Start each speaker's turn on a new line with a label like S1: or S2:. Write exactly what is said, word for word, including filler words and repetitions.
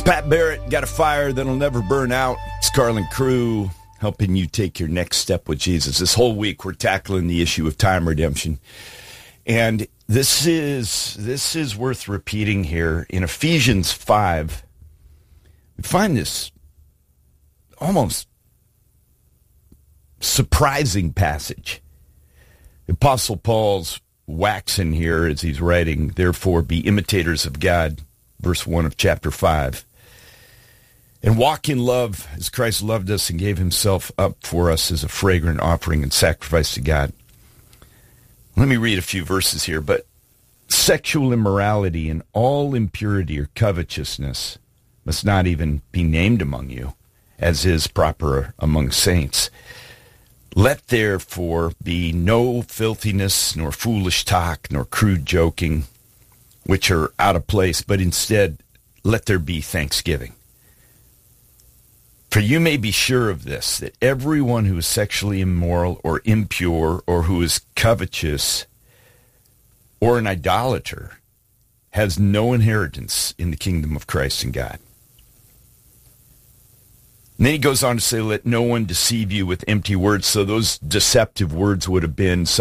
S1: Pat Barrett, got a fire that'll never burn out. It's Carlin Crew helping you take your next step with Jesus. This whole week we're tackling the issue of time redemption. And this is this is worth repeating here. In Ephesians five, we find this almost surprising passage. The Apostle Paul's waxing here as he's writing, therefore be imitators of God, verse one of chapter five. And walk in love as Christ loved us and gave himself up for us as a fragrant offering and sacrifice to God. Let me read a few verses here. But sexual immorality and all impurity or covetousness must not even be named among you, as is proper among saints. Let therefore be no filthiness, nor foolish talk, nor crude joking, which are out of place, but instead let there be thanksgiving. For you may be sure of this, that everyone who is sexually immoral or impure or who is covetous or an idolater has no inheritance in the kingdom of Christ and God. And then he goes on to say, let no one deceive you with empty words. So those deceptive words would have been